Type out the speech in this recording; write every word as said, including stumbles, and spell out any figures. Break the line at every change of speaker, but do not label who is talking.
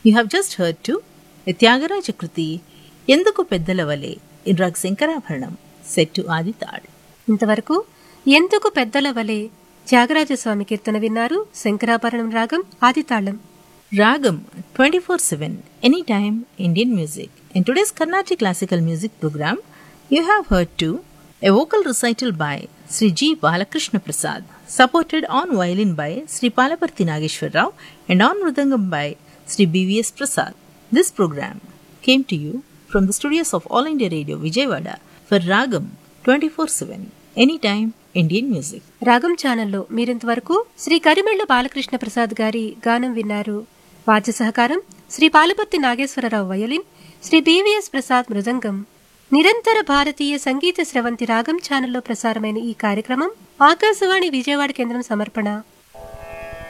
You have just heard to a Tyagaraja Kruti, Enduku Peddalavale in Rag Sankarabharanam, set to Adithal.
ఇంతవరకు ఎందుకు పెద్దల వలె త్యాగరాజస్వామి కీర్తన విన్నారు. శంకరాభరణం రాగం ఆదితాళం.
Ragam twenty-four seven, anytime Indian music. In today's Carnatic classical music program, you have heard to a vocal recital by Sri G. Balakrishna Prasad, supported on violin by Sri Palaparthi Nageshwar Rao and on mridangam by Sri B V S Prasad. This program came to you from the studios of All India Radio Vijayawada for Ragam twenty-four seven, anytime Indian music.
రాగం ఛానల్లో మీరింతవరకు శ్రీ కరిమెళ్ల బాలకృష్ణ ప్రసాద్ గారి గానం విన్నారు. వాద్య సహకారం Shri Palaparthi Nageswararao violin, Shri BVS Prasad మృదంగం. నిరంతర భారతీయ సంగీత స్రవంతి రాగం ఛానల్లో ప్రసారమైన ఈ కార్యక్రమం ఆకాశవాణి విజయవాడ కేంద్రం సమర్పణ.